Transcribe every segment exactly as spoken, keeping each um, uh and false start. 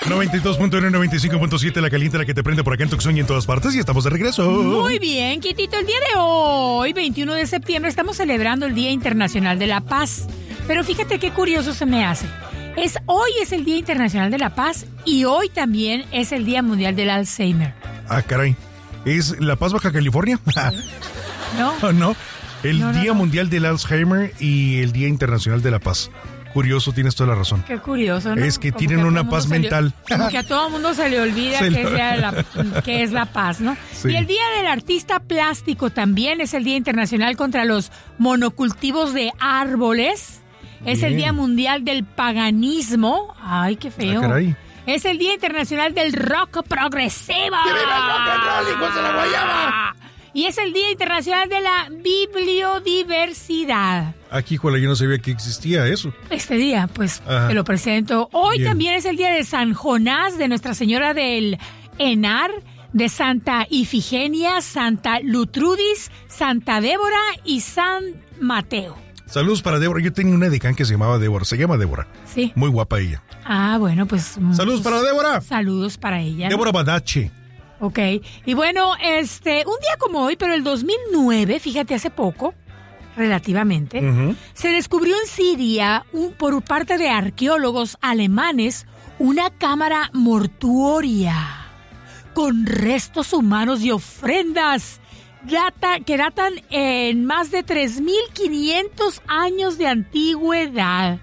noventa y dos punto uno, noventa y cinco punto siete, la caliente, la que te prende por acá en Tucson y en todas partes. Y estamos de regreso. Muy bien, Quitito. El día de hoy, veintiuno de septiembre, estamos celebrando el Día Internacional de la Paz. Pero fíjate qué curioso se me hace. Es, hoy es el Día Internacional de la Paz y hoy también es el Día Mundial del Alzheimer. Ah, caray. ¿Es La Paz, Baja California? ¿No? No. El no, no, Día no. Mundial del Alzheimer y el Día Internacional de la Paz. Curioso, tienes toda la razón. Qué curioso, ¿no? Es que Como tienen que a una todo paz mundo se mental. Le, como que a todo el mundo se le olvida Se que, lo... sea la, que es la paz, ¿no? Sí. Y el Día del Artista Plástico también es el Día Internacional contra los monocultivos de árboles. Es Bien. el Día Mundial del Paganismo. Ay, qué feo. Ah, caray. Es el Día Internacional del Rock Progresivo. ¡Que viva el rock and roll, hijos de la guayaba! Y es el Día Internacional de la Bibliodiversidad. Aquí, joder, yo no sabía que existía eso. Este día, pues, Ajá. te lo presento. Hoy Bien. también es el día de San Jonás, de Nuestra Señora del Henar, de Santa Ifigenia, Santa Lutrudis, Santa Débora y San Mateo. Saludos para Débora. Yo tenía una edecán que se llamaba Débora. Se llama Débora. Sí. Muy guapa ella. Ah, bueno, pues... Saludos para Débora. Saludos para ella. ¿No? Débora Badache. Ok. Y bueno, este, un día como hoy, pero el dos mil nueve, fíjate, hace poco, relativamente, Uh-huh. se descubrió en Siria, un, por parte de arqueólogos alemanes, una cámara mortuoria con restos humanos y ofrendas data, que datan en más de tres mil quinientos años de antigüedad.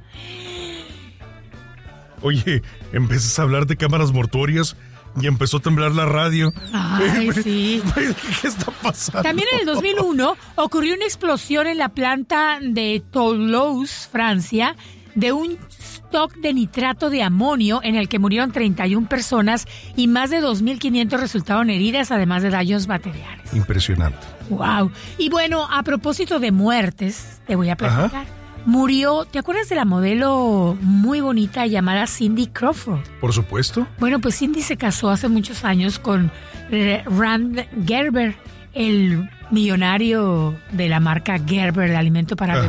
Oye, empiezas a hablar de cámaras mortuorias y empezó a temblar la radio. Ay, sí. ¿Qué está pasando? También en el dos mil uno ocurrió una explosión en la planta de Toulouse, Francia, de un stock de nitrato de amonio en el que murieron treinta y una personas y más de dos mil quinientos resultaron heridas, además de daños materiales. Impresionante. Wow. Y bueno, a propósito de muertes, te voy a platicar. Ajá. Murió, ¿te acuerdas de la modelo muy bonita llamada Cindy Crawford? Por supuesto. Bueno, pues Cindy se casó hace muchos años con Rand Gerber, el millonario de la marca Gerber de alimento para